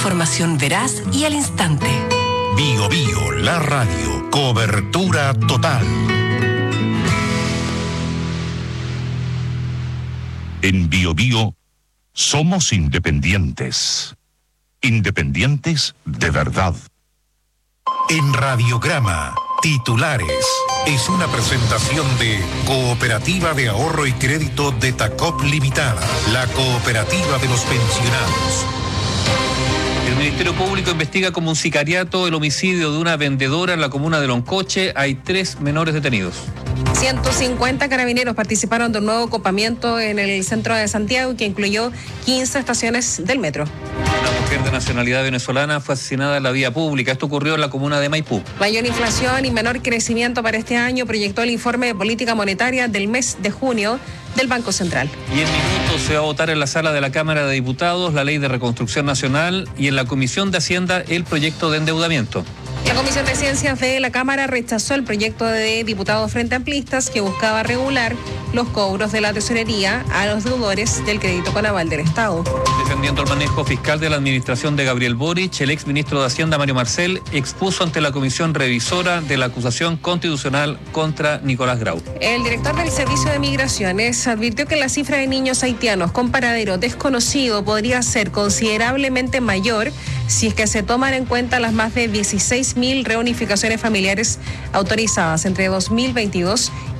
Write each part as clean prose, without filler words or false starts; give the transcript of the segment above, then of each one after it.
información veraz y al instante. Bio Bio, la radio. Cobertura total. En Bio Bio somos independientes. Independientes de verdad. En Radiograma, titulares. Es una presentación de Cooperativa de Ahorro y Crédito de Tacop Limitada, la cooperativa de los pensionados. El Ministerio Público investiga como un sicariato el homicidio de una vendedora en la comuna de Loncoche. Hay 3 menores detenidos. 150 carabineros participaron de un nuevo copamiento en el centro de Santiago que incluyó 15 estaciones del metro. Una mujer de nacionalidad venezolana fue asesinada en la vía pública. Esto ocurrió en la comuna de Maipú. Mayor inflación y menor crecimiento para este año proyectó el informe de política monetaria del mes de junio del Banco Central. Y en minutos se va a votar en la sala de la Cámara de Diputados la Ley de Reconstrucción Nacional y en la Comisión de Hacienda el proyecto de endeudamiento. La Comisión de Ciencias de la Cámara rechazó el proyecto de diputados Frente Amplistas que buscaba regular los cobros de la tesorería a los deudores del crédito con aval del Estado. Defendiendo el manejo fiscal de la administración de Gabriel Boric, el exministro de Hacienda, Mario Marcel, expuso ante la comisión revisora de la acusación constitucional contra Nicolás Grau. El director del Servicio de Migraciones advirtió que la cifra de niños haitianos con paradero desconocido podría ser considerablemente mayor si es que se toman en cuenta las más de 16.000 reunificaciones familiares autorizadas entre 2022 y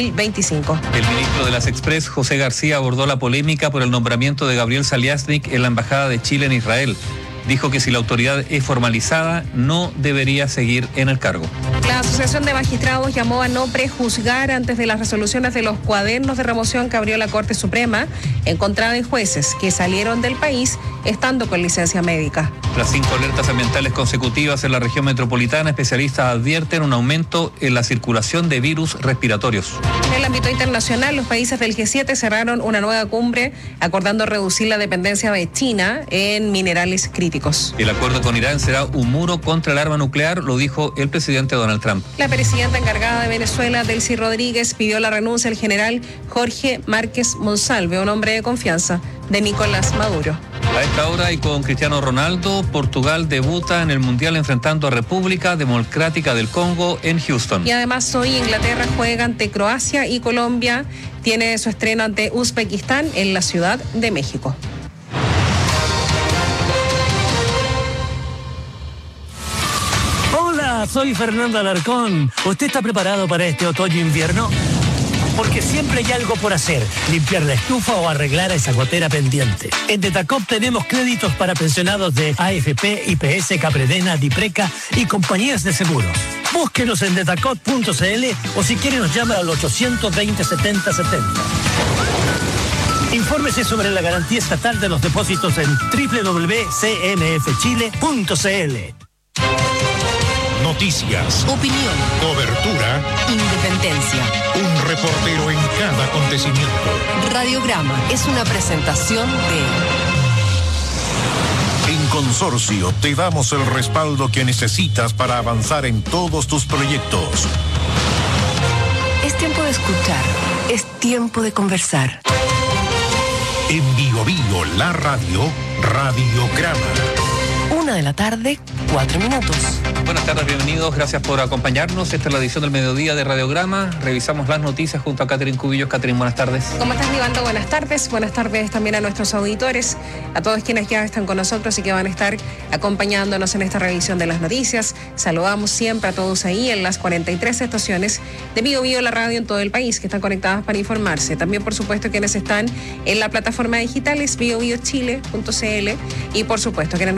2025. El ministro de las Express, José García, abordó la polémica por el nombramiento de Gabriel Saliasnik en la Embajada de Chile en Israel. Dijo que si la autoridad es formalizada, no debería seguir en el cargo. La Asociación de Magistrados llamó a no prejuzgar antes de las resoluciones de los cuadernos de remoción que abrió la Corte Suprema en contra de jueces que salieron del país estando con licencia médica. Las 5 alertas ambientales consecutivas en la región metropolitana, especialistas advierten un aumento en la circulación de virus respiratorios. En el ámbito internacional, los países del G7 cerraron una nueva cumbre acordando reducir la dependencia de China en minerales críticos. El acuerdo con Irán será un muro contra el arma nuclear, lo dijo el presidente Donald Trump. La presidenta encargada de Venezuela, Delcy Rodríguez, pidió la renuncia al general Jorge Márquez Monsalve, un hombre de confianza de Nicolás Maduro. A esta hora y con Cristiano Ronaldo, Portugal debuta en el Mundial enfrentando a República Democrática del Congo en Houston. Y además hoy Inglaterra juega ante Croacia y Colombia tiene su estreno ante Uzbekistán en la Ciudad de México. Hola, soy Fernando Alarcón. ¿Usted está preparado para este otoño-invierno? Porque siempre hay algo por hacer, limpiar la estufa o arreglar esa gotera pendiente. En Detacop tenemos créditos para pensionados de AFP, IPS, Capredena, Dipreca y compañías de seguros. Búsquenos en detacop.cl o si quiere nos llama al 820-7070. Infórmese sobre la garantía estatal de los depósitos en www.cmfchile.cl. Noticias, Opinión, cobertura, independencia. un reportero en cada acontecimiento. Radiograma es una presentación de... En Consorcio te damos el respaldo que necesitas para avanzar en todos tus proyectos. Es tiempo de escuchar, es tiempo de conversar. En Bio Bio, la radio, Radiograma. 1:00 PM, 4 minutos. Buenas tardes, bienvenidos, gracias por acompañarnos. Esta es la edición del mediodía de Radiograma. Revisamos las noticias junto a Catherine Cubillos. Catherine, buenas tardes. ¿Cómo estás, Nivaldo? Buenas tardes. Buenas tardes también a nuestros auditores, a todos quienes ya están con nosotros y que van a estar acompañándonos en esta revisión de las noticias. Saludamos siempre a todos ahí en las 43 estaciones de Bio Bio, la radio en todo el país, que están conectadas para informarse. También, por supuesto, quienes están en la plataforma digital es biobiochile.cl y, por supuesto, quienes